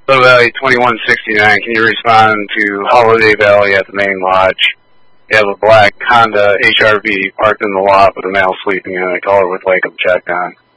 Little Valley 2169, can you respond to Holiday Valley at the main lodge? You have a black Honda HRV parked in the lot with a male sleeping in it. Caller would like him checked on.